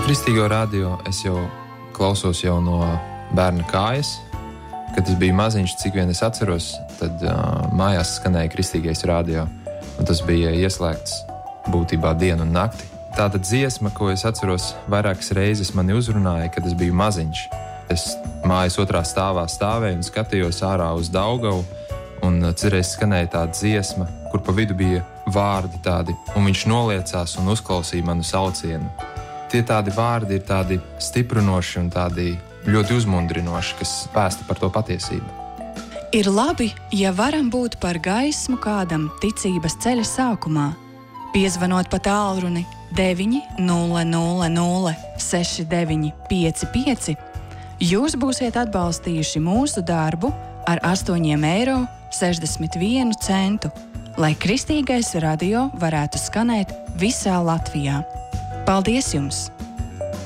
Kristīgo radio es jau klausos jau no bērna kājas. Kad es biju maziņš, cik vien es atceros, tad mājās skanēja Kristīgais radio. Un tas bija ieslēgts būtībā dienu un nakti. Tāda dziesma, ko es atceros vairākas reizes mani uzrunāja, kad es biju maziņš. Es mājas otrā stāvā stāvēju un skatījos ārā uz Daugavu. Un citreiz skanēja tāda dziesma, kur pa vidu bija vārdi tādi. Un viņš noliecās un uzklausīja manu saucienu. Tie tādi vārdi ir tādi stiprinoši un tādi ļoti uzmundrinoši, kas vēsta par to patiesību. Ir labi, ja varam būt par gaismu kādam ticības ceļa sākumā, piezvanot pa tālruni 9 000 6955, jūs būsiet atbalstījuši mūsu darbu ar 8,61 eiro, lai Kristīgais radio varētu skanēt visā Latvijā. Paldies jums!